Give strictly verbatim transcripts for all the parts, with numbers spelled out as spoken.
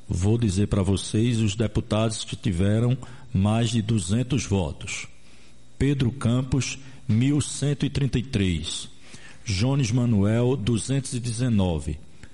Vou dizer para vocês os deputados que tiveram mais de duzentos votos. Pedro Campos, mil cento e trinta e três. Jones Manuel, duzentos e dezenove.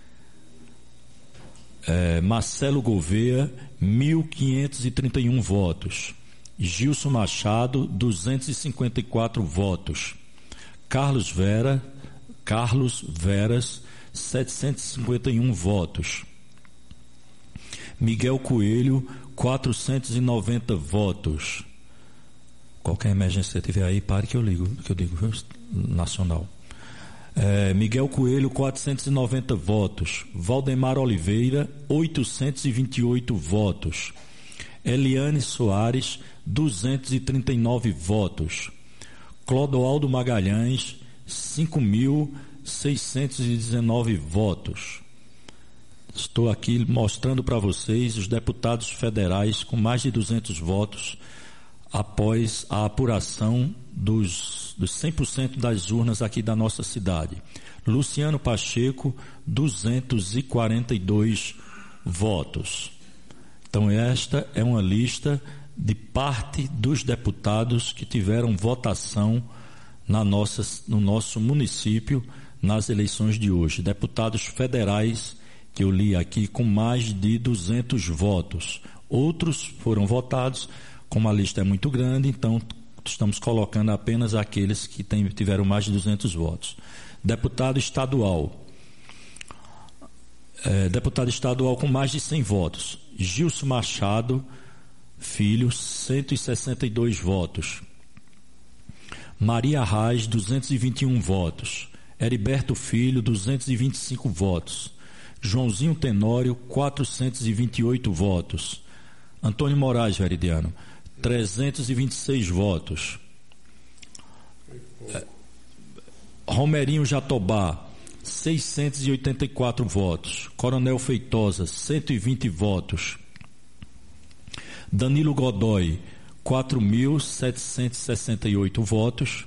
É, Marcelo Gouveia, mil quinhentos e trinta e um votos. Gilson Machado, duzentos e cinquenta e quatro votos. Carlos Vera, Carlos Veras, setecentos e cinquenta e um votos. Miguel Coelho, quatrocentos e noventa votos. Qualquer emergência que tiver aí, pare que eu ligo, que eu digo, viu? Nacional. É, Miguel Coelho, quatrocentos e noventa votos. Valdemar Oliveira, oitocentos e vinte e oito votos. Eliane Soares, duzentos e trinta e nove votos. Clodoaldo Magalhães, cinco mil seiscentos e dezenove votos. Estou aqui mostrando para vocês os deputados federais com mais de duzentos votos após a apuração dos, dos cem por cento das urnas aqui da nossa cidade. Luciano Pacheco, duzentos e quarenta e dois votos. Então esta é uma lista de parte dos deputados que tiveram votação na nossa, no nosso município nas eleições de hoje. Deputados federais que eu li aqui com mais de duzentos votos. Outros foram votados, como a lista é muito grande, então estamos colocando apenas aqueles que tem, tiveram mais de duzentos votos. Deputado estadual. É, deputado estadual com mais de cem votos. Gilson Machado Filho, cento e sessenta e dois votos. Maria Reis, duzentos e vinte e um votos. Heriberto Filho, duzentos e vinte e cinco votos. Joãozinho Tenório, quatrocentos e vinte e oito votos. Antônio Moraes Veridiano, trezentos e vinte e seis votos. Romerinho Jatobá, seiscentos e oitenta e quatro votos. Coronel Feitosa, cento e vinte votos. Danilo Godoy, quatro mil setecentos e sessenta e oito votos.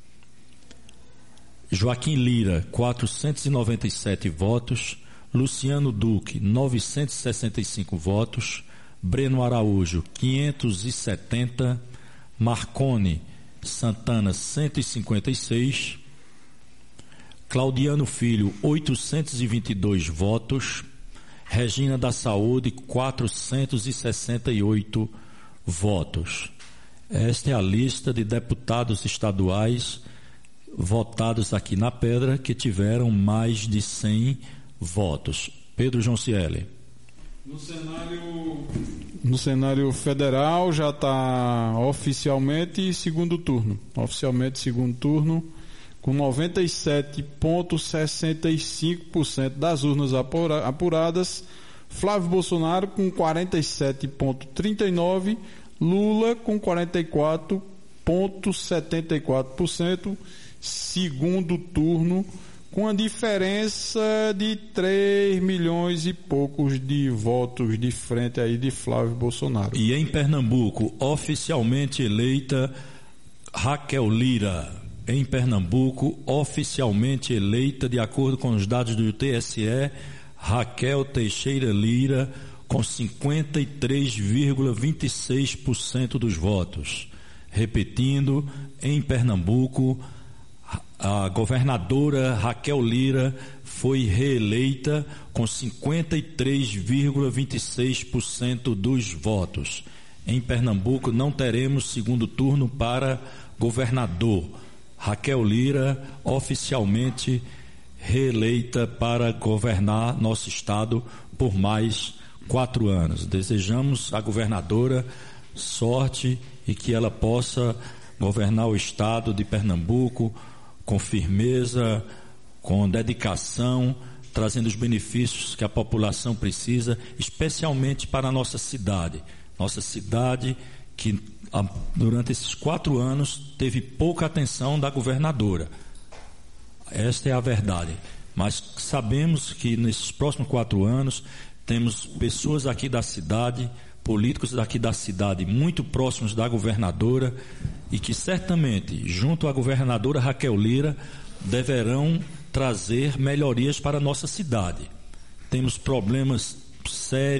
Joaquim Lira, quatrocentos e noventa e sete votos. Luciano Duque, novecentos e sessenta e cinco votos. Breno Araújo, quinhentos e setenta. Marconi Santana, cento e cinquenta e seis. Claudiano Filho, oitocentos e vinte e dois votos. Regina da Saúde, quatrocentos e sessenta e oito votos. Esta é a lista de deputados estaduais votados aqui na Pedra que tiveram mais de cem votos. Pedro Joncieli. No cenário, no cenário federal já está oficialmente segundo turno. Oficialmente segundo turno, com noventa e sete vírgula sessenta e cinco por cento das urnas apura, apuradas. Flávio Bolsonaro com quarenta e sete vírgula trinta e nove por cento. Lula com quarenta e quatro vírgula setenta e quatro por cento. Segundo turno, com a diferença de três milhões e poucos de votos de frente aí de Flávio Bolsonaro. E em Pernambuco, oficialmente eleita Raquel Lira. Em Pernambuco, oficialmente eleita, de acordo com os dados do T S E, Raquel Teixeira Lira, com cinquenta e três vírgula vinte e seis por cento dos votos. Repetindo, em Pernambuco, a governadora Raquel Lira foi reeleita com cinquenta e três vírgula vinte e seis por cento dos votos. Em Pernambuco não teremos segundo turno para governador. Raquel Lira oficialmente reeleita para governar nosso estado por mais quatro anos. Desejamos à governadora sorte e que ela possa governar o estado de Pernambuco com firmeza, com dedicação, trazendo os benefícios que a população precisa, especialmente para a nossa cidade. Nossa cidade que durante esses quatro anos teve pouca atenção da governadora. Esta é a verdade. Mas sabemos que nesses próximos quatro anos temos pessoas aqui da cidade, políticos daqui da cidade muito próximos da governadora e que certamente, junto à governadora Raquel Lira, deverão trazer melhorias para a nossa cidade. Temos problemas sérios